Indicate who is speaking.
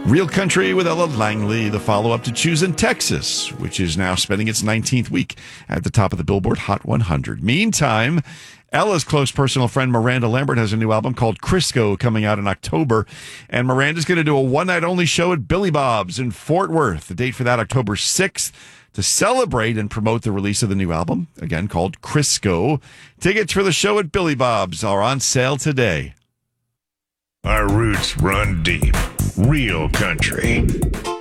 Speaker 1: Real Country with Ella Langley, the follow-up to Choosing Texas, which is now spending its 19th week at the top of the Billboard Hot 100. Meantime, Ella's close personal friend Miranda Lambert has a new album called Crisco coming out in October, and Miranda's going to do a one-night-only show at Billy Bob's in Fort Worth. The date for that, October 6th, to celebrate and promote the release of the new album, again called Crisco. Tickets for the show at Billy Bob's are on sale today.
Speaker 2: Our roots run deep. Real country.